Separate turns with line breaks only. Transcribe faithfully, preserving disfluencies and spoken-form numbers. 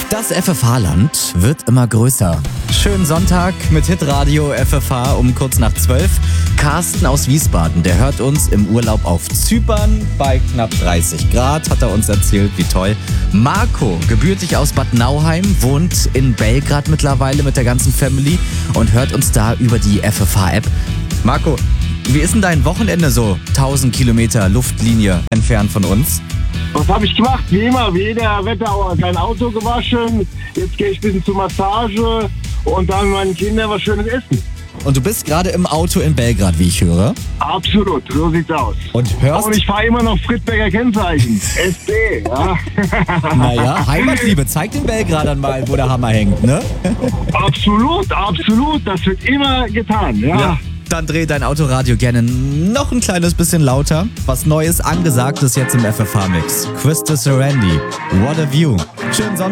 Das F F H-Land wird immer größer. Schönen Sonntag mit Hitradio F F H um kurz nach zwölf. Carsten aus Wiesbaden, der hört uns im Urlaub auf Zypern bei knapp dreißig Grad, hat er uns erzählt, wie toll. Marco, gebürtig aus Bad Nauheim, wohnt in Belgrad mittlerweile mit der ganzen Family und hört uns da über die F F H-App. Marco, wie ist denn dein Wochenende so? tausend Kilometer Luftlinie entfernt von uns.
Was habe ich gemacht? Wie immer, wie jeder Wetterauer, kein Auto gewaschen. Jetzt gehe ich ein bisschen zur Massage und dann meinen Kindern was Schönes essen.
Und du bist gerade im Auto in Belgrad, wie ich höre.
Absolut, so sieht's aus.
Und hörst...
Und ich fahre immer noch Friedberger Kennzeichen. S D, ja.
Naja, Heimatliebe, zeig den Belgradern mal, wo der Hammer hängt, ne?
Absolut, absolut. Das wird immer getan, ja.
Ja. Dann dreh dein Autoradio gerne noch ein kleines bisschen lauter. Was Neues angesagt ist jetzt im F F H-Mix. Crystal Serenity, What a View. Schönen Sonntag.